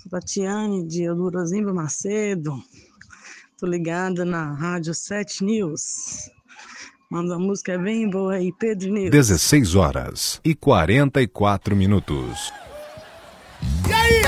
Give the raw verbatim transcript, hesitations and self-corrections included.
Tatiane de Eldorozimba Macedo. Tô ligada na Rádio sete News. Manda uma música bem boa aí, Pedro News. dezesseis horas e quarenta e quatro minutos. E aí?